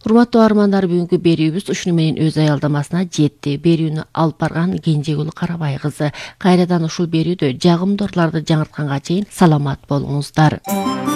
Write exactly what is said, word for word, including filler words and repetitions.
Урматтуу армандар, бүгүнкү берүүбүз ушуну менен өз аялдамасына жетти. Берүүнү алып барган Кенжегүл Карабай кызы. Кайрадан ушул берүүдө жагымдууларды жаңыртканга чейин саламат болуңуздар.